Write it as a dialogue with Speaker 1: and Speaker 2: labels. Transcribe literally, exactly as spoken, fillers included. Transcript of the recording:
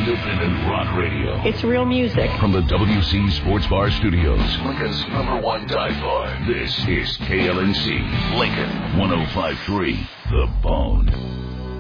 Speaker 1: Independent rock radio.
Speaker 2: It's real music.
Speaker 1: From the W C Sports Bar Studios, Lincoln's number one dive bar. This is K L N C, Lincoln, one oh five point three, The Bone.